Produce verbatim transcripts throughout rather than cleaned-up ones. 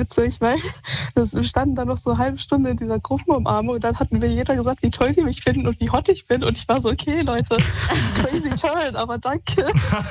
witzig, weil wir standen dann noch so eine halbe Stunde in dieser Gruppenumarmung und dann hatten wir jeder gesagt, wie toll die mich finden und wie hot ich bin. Und ich war so, okay, Leute, crazy turn, aber danke.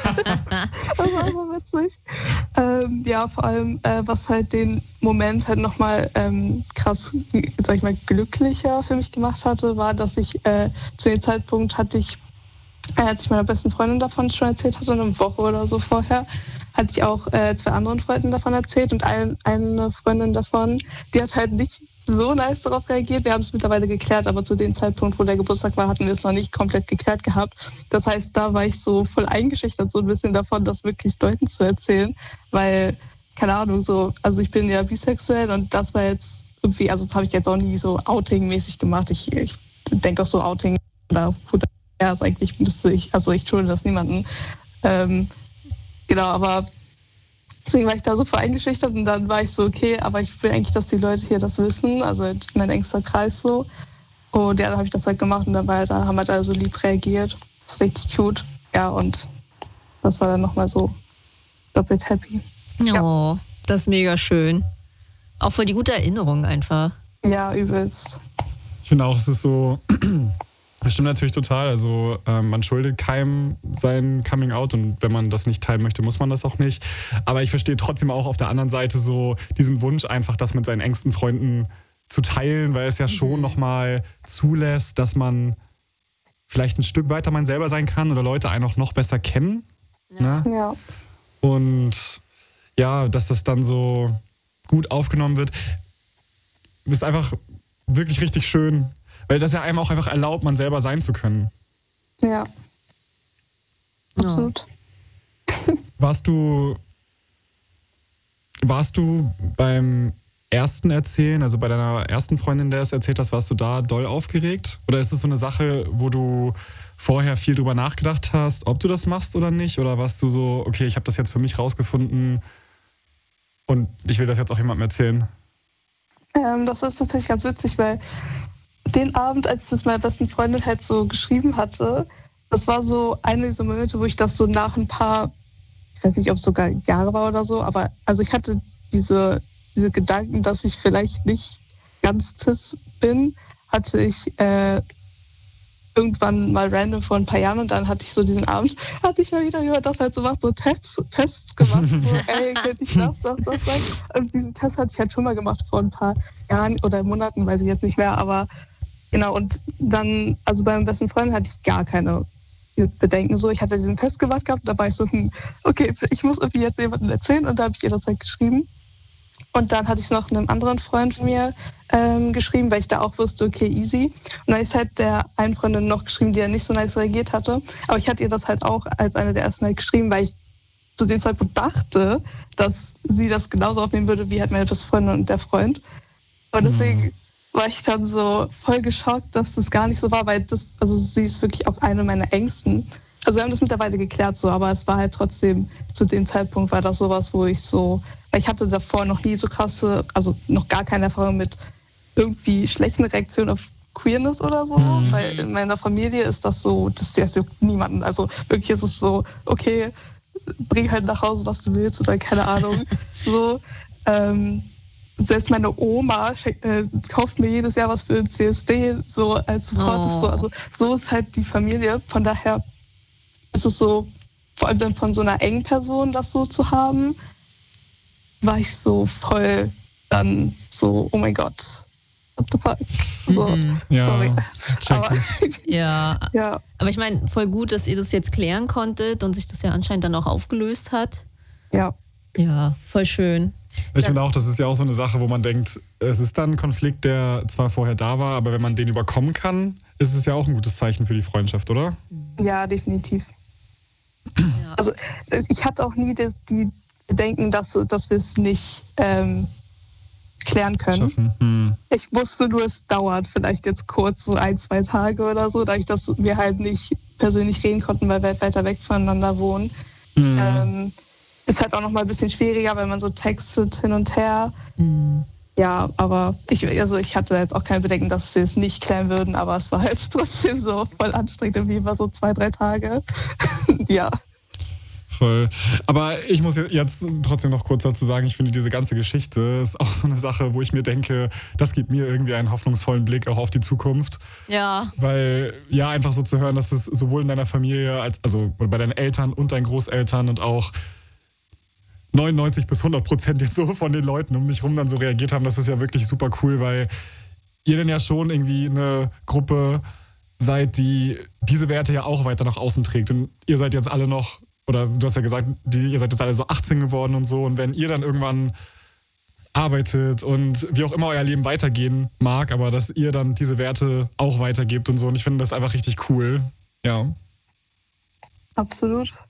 Das war so witzig. Ähm, ja, vor allem, äh, was halt den Moment halt nochmal ähm, krass, sag ich mal, glücklicher für mich gemacht hatte, war, dass ich äh, zu dem Zeitpunkt hatte ich, äh, als ich meiner besten Freundin davon schon erzählt hatte, eine Woche oder so vorher, hatte ich auch äh, zwei anderen Freunden davon erzählt und ein, eine Freundin davon, die hat halt nicht so nice darauf reagiert. Wir haben es mittlerweile geklärt, aber zu dem Zeitpunkt, wo der Geburtstag war, hatten wir es noch nicht komplett geklärt gehabt. Das heißt, da war ich so voll eingeschüchtert so ein bisschen davon, das wirklich Leuten zu erzählen, weil, keine Ahnung, so, also ich bin ja bisexuell und das war jetzt irgendwie, also das habe ich jetzt auch nie so Outing-mäßig gemacht. Ich, ich denke auch so Outing oder ja, also eigentlich müsste ich, also ich schulde das niemandem. Ähm, Genau, aber deswegen war ich da so voll eingeschüchtert und dann war ich so, okay, aber ich will eigentlich, dass die Leute hier das wissen, also mein engster Kreis so. Und ja, dann habe ich das halt gemacht und dann war, da haben wir da so lieb reagiert. Das ist richtig cute. Ja, und das war dann nochmal so doppelt happy. Oh, ja. Das ist mega schön. Auch voll die gute Erinnerung einfach. Ja, übelst. Ich finde auch, es ist so... Das stimmt natürlich total. Also äh, man schuldet keinem sein Coming Out und wenn man das nicht teilen möchte, muss man das auch nicht. Aber ich verstehe trotzdem auch auf der anderen Seite so diesen Wunsch einfach, das mit seinen engsten Freunden zu teilen, weil es ja schon mhm. nochmal zulässt, dass man vielleicht ein Stück weiter man selber sein kann oder Leute einen auch noch besser kennen. Ja. Ne? Ja. Und ja, dass das dann so gut aufgenommen wird, ist einfach wirklich richtig schön. Weil das ja einem auch einfach erlaubt, man selber sein zu können. Ja. Absolut. Ja. Warst du, warst du beim ersten Erzählen, also bei deiner ersten Freundin, der es erzählt hast, warst du da doll aufgeregt? Oder ist es so eine Sache, wo du vorher viel drüber nachgedacht hast, ob du das machst oder nicht? Oder warst du so, okay, ich habe das jetzt für mich rausgefunden und ich will das jetzt auch jemandem erzählen? Ähm, das ist tatsächlich ganz witzig, weil den Abend, als ich das meiner besten Freundin halt so geschrieben hatte, das war so eine dieser Momente, wo ich das so nach ein paar, ich weiß nicht, ob es sogar Jahre war oder so, aber also ich hatte diese, diese Gedanken, dass ich vielleicht nicht ganz cis bin, hatte ich äh, irgendwann mal random vor ein paar Jahren und dann hatte ich so diesen Abend, hatte ich mal wieder, wie man das halt so macht, so Tests, Tests gemacht, so ey, könnte ich das, das, das sein? Und diesen Test hatte ich halt schon mal gemacht vor ein paar Jahren oder Monaten, weiß ich jetzt nicht mehr, aber genau, und dann, also bei meinem besten Freund hatte ich gar keine Bedenken so. Ich hatte diesen Test gemacht gehabt, da war ich so, hm, okay, ich muss irgendwie jetzt jemandem erzählen und da habe ich jederzeit geschrieben. Und dann hatte ich es noch einem anderen Freund von mir ähm, geschrieben, weil ich da auch wusste, okay, easy. Und dann ist halt der einen Freundin noch geschrieben, die ja nicht so nice reagiert hatte. Aber ich hatte ihr das halt auch als eine der ersten halt geschrieben, weil ich zu dem Zeitpunkt dachte, dass sie das genauso aufnehmen würde, wie halt meine beste Freundin und der Freund. Und deswegen... Mhm. war ich dann so voll geschockt, dass das gar nicht so war, weil das, also sie ist wirklich auch eine meiner Ängsten. Also wir haben das mittlerweile geklärt so, aber es war halt trotzdem, zu dem Zeitpunkt war das sowas, wo ich so, weil ich hatte davor noch nie so krasse, also noch gar keine Erfahrung mit irgendwie schlechten Reaktionen auf Queerness oder so, mhm. weil in meiner Familie ist das so, das, das juckt niemanden. Also wirklich ist es so, okay, bring halt nach Hause, was du willst oder keine Ahnung. so, ähm, Selbst meine Oma äh, kauft mir jedes Jahr was für den C S D, so als Support. Oh. So. Also so ist halt die Familie. Von daher ist es so, vor allem dann von so einer engen Person das so zu haben, war ich so voll dann so, oh mein Gott, what the fuck. So, mhm. Ja, sorry. Aber, ja. ja. Aber ich meine, voll gut, dass ihr das jetzt klären konntet und sich das ja anscheinend dann auch aufgelöst hat. Ja. Ja, voll schön. Ich finde auch, das ist ja auch so eine Sache, wo man denkt, es ist dann ein Konflikt, der zwar vorher da war, aber wenn man den überkommen kann, ist es ja auch ein gutes Zeichen für die Freundschaft, oder? Ja, definitiv. Ja. Also ich hatte auch nie die, die Bedenken, dass, dass wir es nicht ähm, klären können. Hm. Ich wusste nur, es dauert vielleicht jetzt kurz, so ein, zwei Tage oder so, dadurch, dass wir halt nicht persönlich reden konnten, weil wir halt weiter weg voneinander wohnen. Hm. Ähm, ist halt auch noch mal ein bisschen schwieriger, wenn man so textet hin und her. Mhm. Ja, aber ich, also ich hatte jetzt auch keine Bedenken, dass wir es nicht klären würden, aber es war halt trotzdem so voll anstrengend, irgendwie immer so zwei, drei Tage. ja. Voll. Aber ich muss jetzt trotzdem noch kurz dazu sagen, ich finde, diese ganze Geschichte ist auch so eine Sache, wo ich mir denke, das gibt mir irgendwie einen hoffnungsvollen Blick auch auf die Zukunft. Ja. Weil, ja, einfach so zu hören, dass es sowohl in deiner Familie, als also bei deinen Eltern und deinen Großeltern und auch neunundneunzig bis hundert Prozent jetzt so von den Leuten um dich rum dann so reagiert haben, das ist ja wirklich super cool, weil ihr dann ja schon irgendwie eine Gruppe seid, die diese Werte ja auch weiter nach außen trägt. Und ihr seid jetzt alle noch, oder du hast ja gesagt, die, ihr seid jetzt alle so achtzehn geworden und so. Und wenn ihr dann irgendwann arbeitet und wie auch immer euer Leben weitergehen mag, aber dass ihr dann diese Werte auch weitergebt und so. Und ich finde das einfach richtig cool. Ja. Absolut.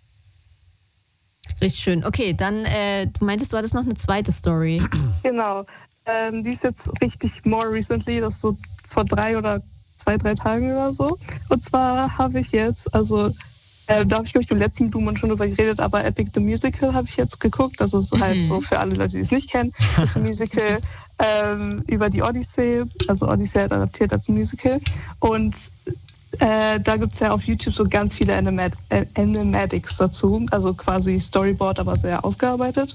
Richtig schön. Okay, dann, äh, du meintest, du hattest noch eine zweite Story. Genau. Ähm, die ist jetzt richtig more recently, das ist so vor drei oder zwei, drei Tagen oder so. Und zwar habe ich jetzt, also äh, da habe ich, glaube ich, im letzten Blumen schon drüber geredet, aber Epic the Musical habe ich jetzt geguckt. Das ist halt Mhm. so für alle Leute, die es nicht kennen. Das ist ein Musical ähm, über die Odyssey. Also Odyssey hat adaptiert als Musical. Und äh, da gibt es ja auf YouTube so ganz viele Animat- äh, Animatics dazu. Also quasi Storyboard, aber sehr ausgearbeitet.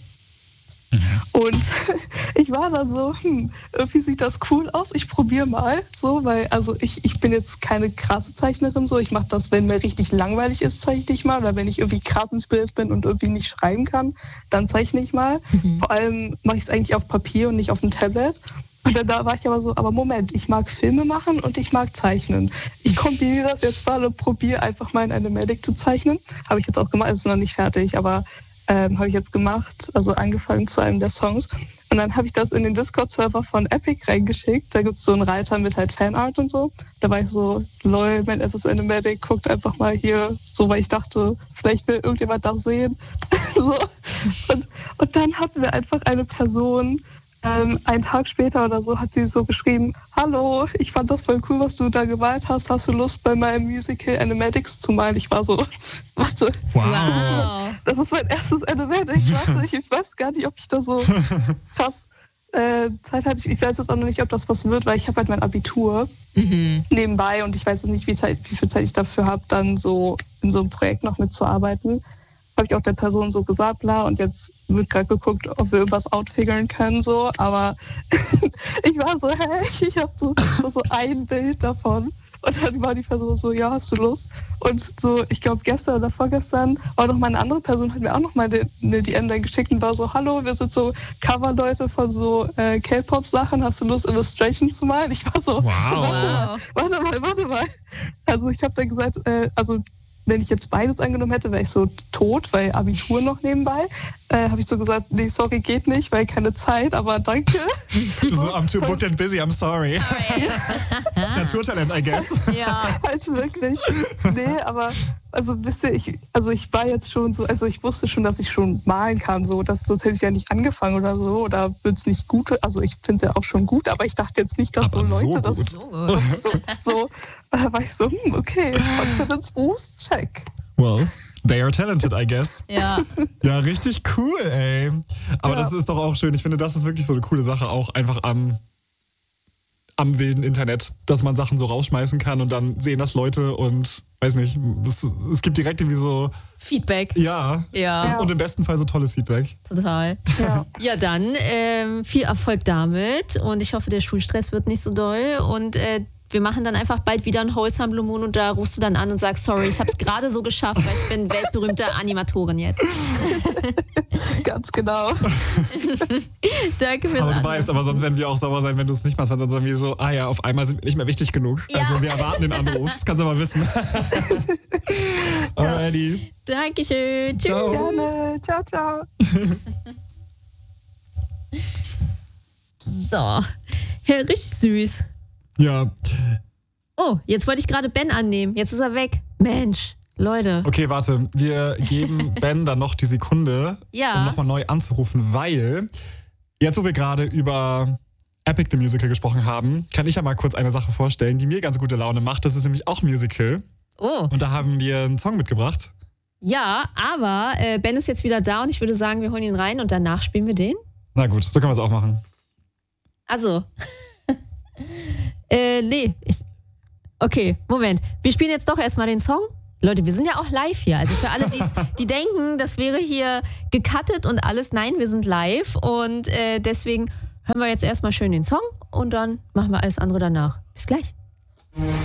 Und ich war da so, hm, irgendwie sieht das cool aus, ich probiere mal. So, weil, also ich, ich bin jetzt keine krasse Zeichnerin, so ich mache das, wenn mir richtig langweilig ist, zeichne ich mal. Oder wenn ich irgendwie krass inspiriert bin und irgendwie nicht schreiben kann, dann zeichne ich mal. Mhm. Vor allem mache ich es eigentlich auf Papier und nicht auf dem Tablet. Und dann da war ich aber so, aber Moment, ich mag Filme machen und ich mag zeichnen. Ich kombiniere das jetzt mal und probiere einfach mal in Animatic zu zeichnen. Habe ich jetzt auch gemacht, es ist noch nicht fertig, aber Ähm, habe ich jetzt gemacht, also angefangen zu einem der Songs. Und dann habe ich das in den Discord-Server von Epic reingeschickt. Da gibt es so einen Reiter mit halt Fanart und so. Da war ich so, lol, mein S S Animatic, guckt einfach mal hier, so, weil ich dachte, vielleicht will irgendjemand das sehen. so. und, und dann hatten wir einfach eine Person, ähm, einen Tag später oder so, hat sie so geschrieben, hallo, ich fand das voll cool, was du da gemalt hast. Hast du Lust, bei meinem Musical Animatics zu malen? Ich war so, warte, Wow. das ist mein erstes Animatic. Warte, ich weiß gar nicht, ob ich da so krass äh, Zeit hatte. Ich weiß jetzt auch noch nicht, ob das was wird, weil ich habe halt mein Abitur Mhm. nebenbei und ich weiß jetzt nicht, wie, Zeit, wie viel Zeit ich dafür habe, dann so in so einem Projekt noch mitzuarbeiten. Habe ich auch der Person so gesagt, bla, und jetzt wird gerade geguckt, ob wir irgendwas outfiguren können, so, aber ich war so, hä, ich habe so, so, so ein Bild davon. Und dann war die Person so, ja, hast du Lust? Und so, ich glaube, gestern oder vorgestern war noch mal eine andere Person, hat mir auch noch mal eine D M dann geschickt und war so, hallo, wir sind so Coverleute von so äh, K-Pop-Sachen, hast du Lust, Illustrations zu malen? Ich war so, Wow. warte mal, warte mal, warte mal. Also ich habe dann gesagt, äh, also wenn ich jetzt beides angenommen hätte, wäre ich so tot, weil Abitur noch nebenbei. Äh, habe ich so gesagt, nee, sorry, geht nicht, weil keine Zeit, aber danke. Du so, I'm too booked and busy, I'm sorry. Naturtalent, I guess. Ja. Halt wirklich. Nee, aber also wisst ihr, ich, also ich war jetzt schon so, also ich wusste schon, dass ich schon malen kann, so, das, sonst hätte ich ja nicht angefangen oder so, oder würde es nicht gut, also ich finde es ja auch schon gut, aber ich dachte jetzt nicht, dass Aber so Leute so das gut. So gut. so, so, da war ich so, hm, okay, Confidence Boost, check. Well, they are talented, I guess. Ja. Ja, richtig cool, ey. Aber Ja. das ist doch auch schön. Ich finde, das ist wirklich so eine coole Sache, auch einfach am, am wilden Internet, dass man Sachen so rausschmeißen kann und dann sehen das Leute und weiß nicht, es, es gibt direkt irgendwie so, Feedback. ja, Ja, Ja. und im besten Fall so tolles Feedback. total. Ja. Ja, dann ähm, viel Erfolg damit und ich hoffe, der Schulstress wird nicht so doll und äh, wir machen dann einfach bald wieder ein Wholesome Blue Moon und da rufst du dann an und sagst, sorry, ich habe es gerade so geschafft, weil ich bin weltberühmte Animatorin jetzt. Ganz genau. Danke fürs Aber du Anrufen. weißt, aber sonst werden wir auch sauer sein, wenn du es nicht machst, weil sonst sagen wir so, ah ja, auf einmal sind wir nicht mehr wichtig genug. Ja. Also wir erwarten den Anruf, das kannst du aber wissen. Alrighty. Dankeschön. Tschüss. Ciao. Gerne. Ciao, ciao. So. Ja, richtig süß. Ja, Oh, jetzt wollte ich gerade Ben annehmen. Jetzt ist er weg. Mensch, Leute. okay, warte. Wir geben Ben dann noch die Sekunde, Ja. um nochmal neu anzurufen, weil jetzt, wo wir gerade über Epic the Musical gesprochen haben, kann ich ja mal kurz eine Sache vorstellen, die mir ganz gute Laune macht. Das ist nämlich auch Musical. Oh, Und da haben wir einen Song mitgebracht. ja, aber äh, Ben ist jetzt wieder da und ich würde sagen, wir holen ihn rein und danach spielen wir den. Na gut, so können wir es auch machen. Also. äh, nee. Ich, okay, Moment. Wir spielen jetzt doch erstmal den Song. Leute, wir sind ja auch live hier. Also für alle, die's, die denken, das wäre hier gecuttet und alles. Nein, wir sind live. Und äh, deswegen hören wir jetzt erstmal schön den Song und dann machen wir alles andere danach. Bis gleich.